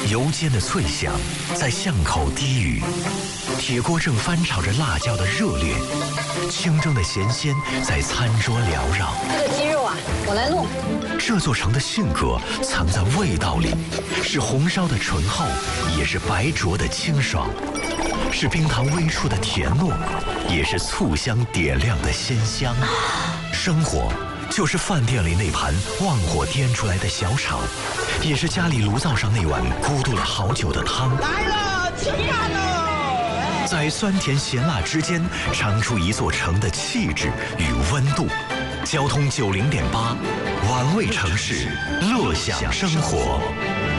油煎的脆香在巷口低语，铁锅正翻炒着辣椒的热烈，清蒸的咸鲜在餐桌缭绕。 这个鸡肉啊，我来弄。 这座城的性格藏在味道里，是红烧的醇厚，也是白灼的清爽，是冰糖微触的甜糯，也是醋香点亮的鲜香。生活就是饭店里那盘旺火颠出来的小炒，也是家里炉灶上那碗咕嘟了好久的汤。 来了，起辣了！ 在酸甜咸辣之间，尝出一座城的气质与温度。交通90.8，玩味城市，乐享生活。